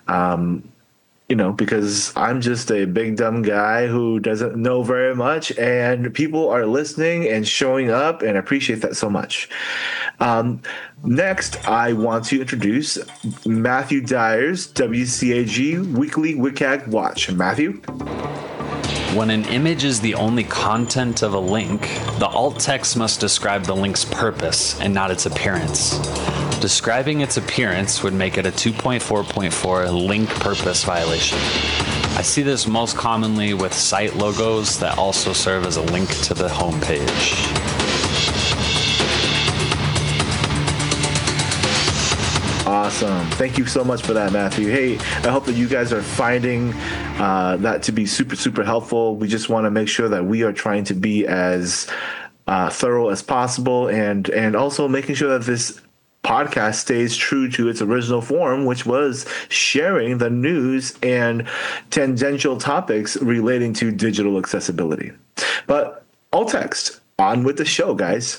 Because I'm just a big dumb guy who doesn't know very much, and people are listening and showing up, and I appreciate that so much. Next, I want to introduce Matthew Dyer's WCAG Weekly WCAG Watch. Matthew? When an image is the only content of a link, the alt text must describe the link's purpose and not its appearance. Describing its appearance would make it a 2.4.4 link purpose violation. I see this most commonly with site logos that also serve as a link to the homepage. Awesome. Thank you so much for that, Matthew. Hey, I hope that you guys are finding that to be super, super helpful. We just want to make sure that we are trying to be as thorough as possible and also making sure that this podcast stays true to its original form, which was sharing the news and tangential topics relating to digital accessibility. But alt text, on with the show, guys.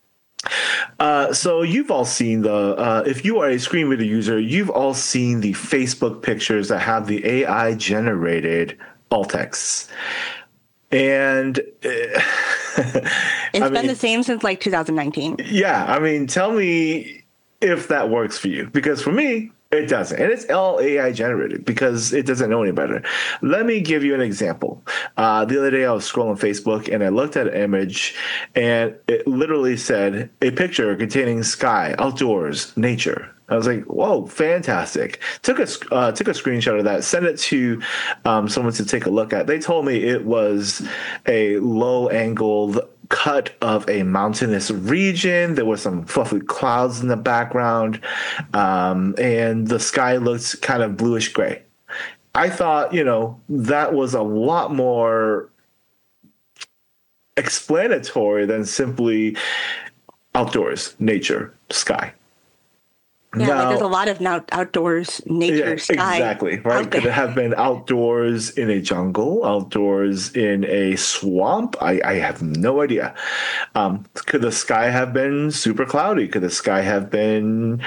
So you've all seen if you are a screen reader user, you've all seen the Facebook pictures that have the AI generated alt texts. And it's been the same since like 2019. Yeah. Tell me if that works for you, because for me, it doesn't. And it's all AI generated because it doesn't know any better. Let me give you an example. The other day I was scrolling Facebook and I looked at an image and it literally said a picture containing sky, outdoors, nature. I was like, whoa, fantastic. Took a screenshot of that, sent it to someone to take a look at. They told me it was a low-angled cut of a mountainous region. There were some fluffy clouds in the background, and the sky looked kind of bluish gray. I thought, that was a lot more explanatory than simply outdoors, nature, sky. Yeah, like there's a lot of outdoors nature, sky. Exactly, right? Could it have been outdoors in a jungle, outdoors in a swamp? I have no idea. Could the sky have been super cloudy? Could the sky have been,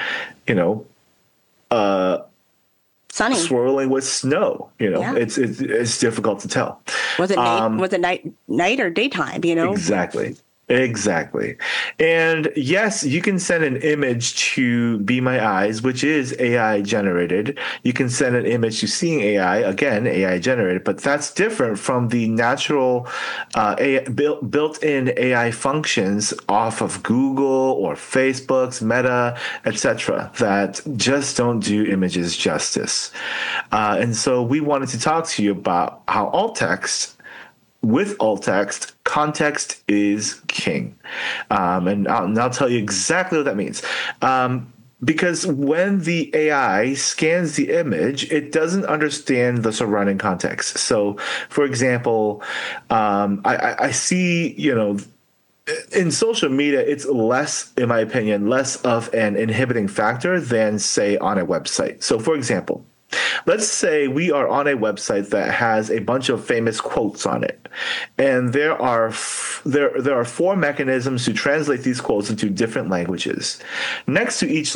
sunny, swirling with snow? It's difficult to tell. Was it night or daytime? Exactly. And yes, you can send an image to Be My Eyes, which is AI generated. You can send an image to Seeing AI, again, AI generated, but that's different from the natural built-in AI functions off of Google or Facebook's Meta, etc., that just don't do images justice. And so we wanted to talk to you about how with alt text, context is king. And I'll tell you exactly what that means. Because when the AI scans the image, it doesn't understand the surrounding context. So, for example, I see, in social media, it's less, in my opinion, less of an inhibiting factor than, say, on a website. So, for example, let's say we are on a website that has a bunch of famous quotes on it, and there are 4 mechanisms to translate these quotes into different languages. Next to each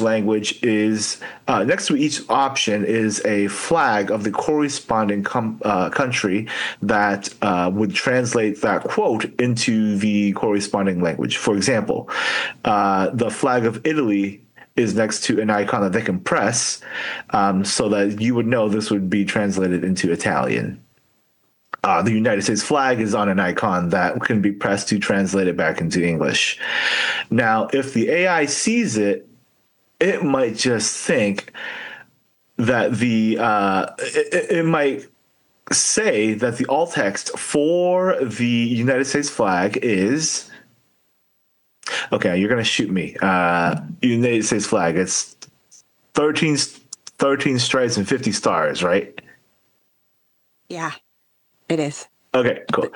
option is a flag of the corresponding country that would translate that quote into the corresponding language. For example, the flag of Italy is next to an icon that they can press, so that you would know this would be translated into Italian. The United States flag is on an icon that can be pressed to translate it back into English. Now, if the AI sees it, it might just think that it might say that the alt text for the United States flag is... Okay, you're going to shoot me. United States flag, it's 13 stripes and 50 stars, right? Yeah, it is. Okay, cool.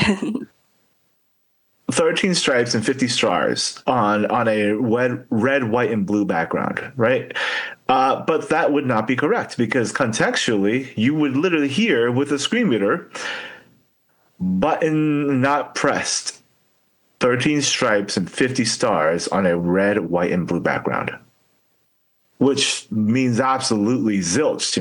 13 stripes and 50 stars on a red, white, and blue background, right? But that would not be correct, because contextually, you would literally hear with a screen reader, button not pressed, 13 stripes and 50 stars on a red, white, and blue background, which means absolutely zilch to